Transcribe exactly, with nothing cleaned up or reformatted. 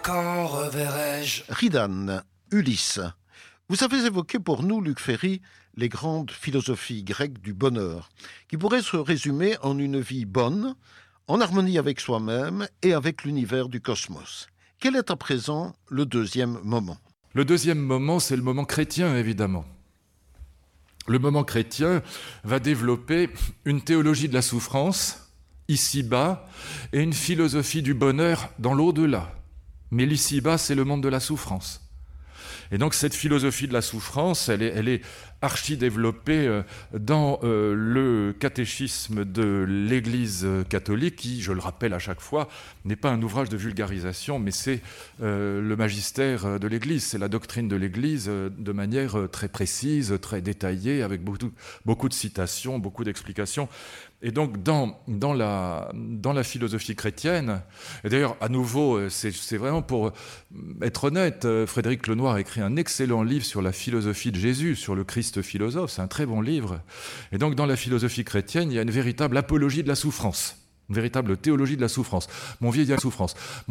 Quand reverrai-je Ridan, Ulysse. Vous avez évoqué pour nous, Luc Ferry, les grandes philosophies grecques du bonheur, qui pourraient se résumer en une vie bonne, en harmonie avec soi-même et avec l'univers du cosmos. Quel est à présent le deuxième moment ? Le deuxième moment, c'est le moment chrétien, évidemment. Le moment chrétien va développer une théologie de la souffrance, ici-bas, et une philosophie du bonheur dans l'au-delà. Mais l'ici-bas, c'est le monde de la souffrance. Et donc cette philosophie de la souffrance, elle est, elle est archi-développée dans euh, le catéchisme de l'Église catholique, qui, je le rappelle à chaque fois, n'est pas un ouvrage de vulgarisation, mais c'est euh, le magistère de l'Église, c'est la doctrine de l'Église euh, de manière très précise, très détaillée, avec beaucoup, beaucoup de citations, beaucoup d'explications. Et donc, dans, dans, la, dans la philosophie chrétienne, et d'ailleurs, à nouveau, c'est, c'est vraiment pour être honnête, Frédéric Lenoir a écrit un excellent livre sur la philosophie de Jésus, sur le Christ philosophe, c'est un très bon livre. Et donc, dans la philosophie chrétienne, il y a une véritable apologie de la souffrance, une véritable théologie de la souffrance. Mon vieil souffrance.